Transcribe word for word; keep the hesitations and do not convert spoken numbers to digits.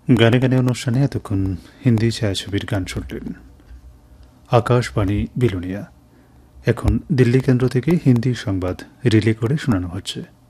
গানে গানে অনুষ্ঠানে এতক্ষণ হিন্দি ছায়াছবির গান শুনলেন। আকাশবাণী বিলোনিয়া। এখন দিল্লি কেন্দ্র থেকে হিন্দি সংবাদ রিলে করে শোনানো হচ্ছে।